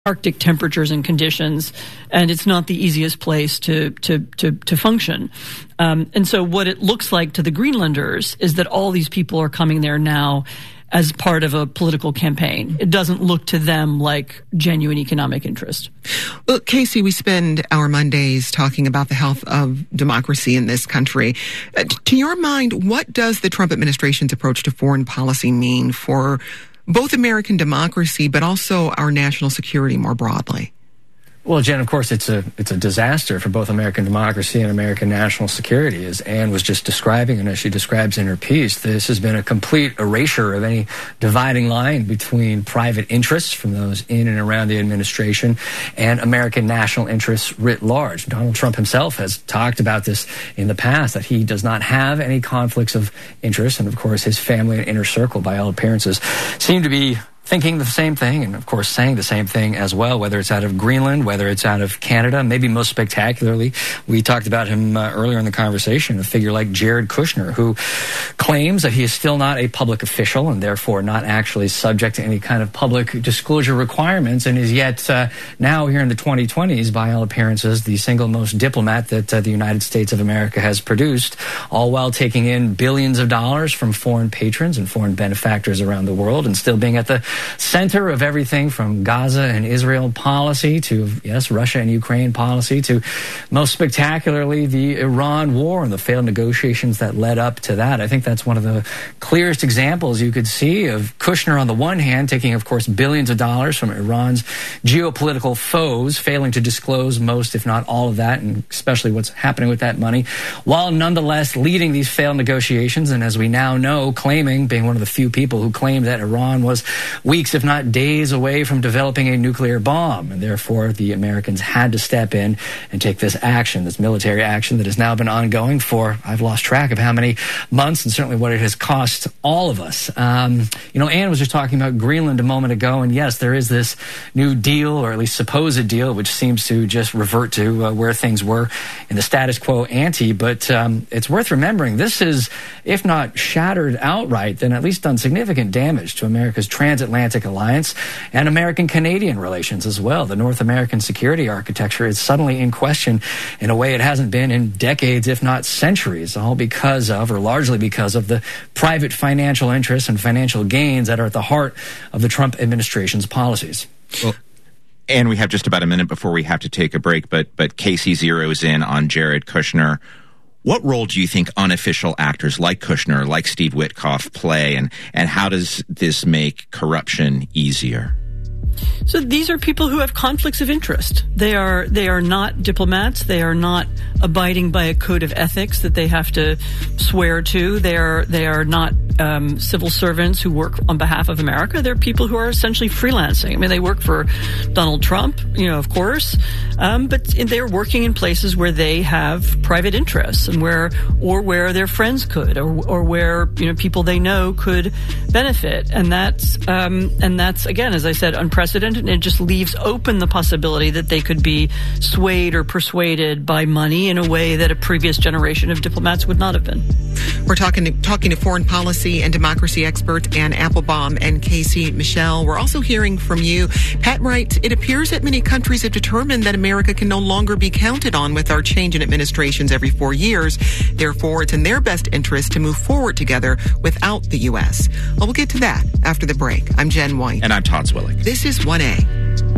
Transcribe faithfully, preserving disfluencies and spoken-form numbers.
Arctic temperatures and conditions, and it's not the easiest place to to to, to function. Um, and so what it looks like to the Greenlanders is that all these people are coming there now as part of a political campaign. It doesn't look to them like genuine economic interest. Well, Casey, we spend our Mondays talking about the health of democracy in this country. Uh, to your mind, what does the Trump administration's approach to foreign policy mean for both American democracy, but also our national security more broadly? Well, Jen, of course, it's a it's a disaster for both American democracy and American national security, as Anne was just describing, and as she describes in her piece. This has been a complete erasure of any dividing line between private interests from those in and around the administration and American national interests writ large. Donald Trump himself has talked about this in the past, that he does not have any conflicts of interest, and of course his family and inner circle, by all appearances, seem to be thinking the same thing, and of course saying the same thing as well, whether it's out of Greenland, whether it's out of Canada. Maybe most spectacularly, we talked about him uh, earlier in the conversation, a figure like Jared Kushner, who claims that he is still not a public official and therefore not actually subject to any kind of public disclosure requirements, and is yet uh, now here in the twenty twenties, by all appearances, the single most diplomat that uh, the United States of America has produced, all while taking in billions of dollars from foreign patrons and foreign benefactors around the world, and still being at the center of everything from Gaza and Israel policy to, yes, Russia and Ukraine policy to, most spectacularly, the Iran war and the failed negotiations that led up to that. I think that's one of the clearest examples you could see of Kushner on the one hand taking, of course, billions of dollars from Iran's geopolitical foes, failing to disclose most, if not all of that, and especially what's happening with that money, while nonetheless leading these failed negotiations, and as we now know, claiming, being one of the few people who claimed that Iran was weeks, if not days, away from developing a nuclear bomb. And therefore, the Americans had to step in and take this action, this military action that has now been ongoing for, I've lost track of how many months, and certainly what it has cost all of us. Um, you know, Anne was just talking about Greenland a moment ago, and yes, there is this new deal, or at least supposed deal, which seems to just revert to uh, where things were in the status quo ante. But um, it's worth remembering, this is, if not shattered outright, then at least done significant damage to America's transatlantic alliance and American-Canadian relations as well. The North American security architecture is suddenly in question in a way it hasn't been in decades, if not centuries, all because of, or largely because of, the private financial interests and financial gains that are at the heart of the Trump administration's policies. Well, and we have just about a minute before we have to take a break, but but Casey zeroes in on Jared Kushner. What role do you think unofficial actors like Kushner, like Steve Witkoff, play, and, and how does this make corruption easier? So these are people who have conflicts of interest. They are they are not diplomats. They are not abiding by a code of ethics that they have to swear to. They are they are not um, civil servants who work on behalf of America. They're people who are essentially freelancing. I mean, they work for Donald Trump, you know, of course, um, but they're working in places where they have private interests, and where or where their friends could, or or where, you know, people they know could benefit, and that's um, and that's again, as I said, unprecedented. And it just leaves open the possibility that they could be swayed or persuaded by money in a way that a previous generation of diplomats would not have been. We're talking to, talking to foreign policy and democracy expert Anne Applebaum and Casey Michel. We're also hearing from you. Pat writes, it appears that many countries have determined that America can no longer be counted on with our change in administrations every four years. Therefore, it's in their best interest to move forward together without the U S. Well, we'll get to that after the break. I'm Jen White. And I'm Todd Zwillig. This is one A.